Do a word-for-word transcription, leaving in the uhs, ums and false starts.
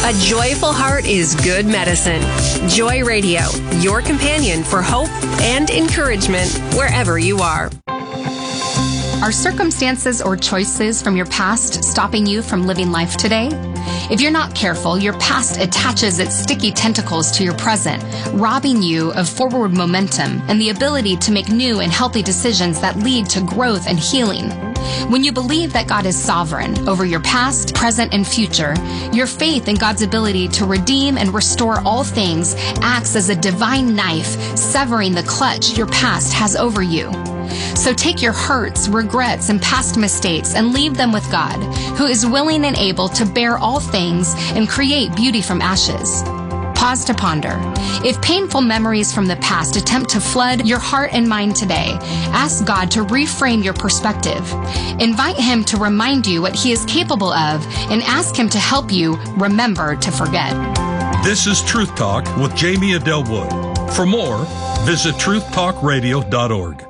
A joyful heart is good medicine. Joy Radio, your companion for hope and encouragement wherever you are. Are circumstances or choices from your past stopping you from living life today? If you're not careful, your past attaches its sticky tentacles to your present, robbing you of forward momentum and the ability to make new and healthy decisions that lead to growth and healing. When you believe that God is sovereign over your past, present, and future, your faith in God's ability to redeem and restore all things acts as a divine knife, severing the clutch your past has over you. So take your hurts, regrets, and past mistakes and leave them with God, who is willing and able to bear all things and create beauty from ashes. Pause to ponder. If painful memories from the past attempt to flood your heart and mind today, ask God to reframe your perspective. Invite Him to remind you what He is capable of and ask Him to help you remember to forget. This is Truth Talk with Jamie Adele Wood. For more, visit truth talk radio dot org.